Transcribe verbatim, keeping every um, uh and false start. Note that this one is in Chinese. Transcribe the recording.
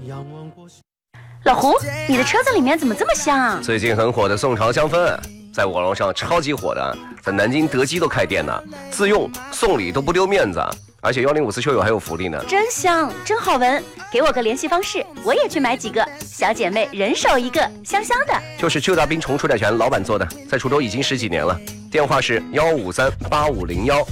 老胡，你的车子里面怎么这么香啊？ 最近很火的宋朝香氛，在网络上超级火的，在南京德基都开店呢，自用送礼都不丢面子，而且幺零五四车友还有福利呢。 真香，真好闻，给我个联系方式，我也去买几个。小姐妹人手一个，香香的。 就是邱大兵重出代权老板做的，在滁州已经十几年了，电话是幺五三八五零幺。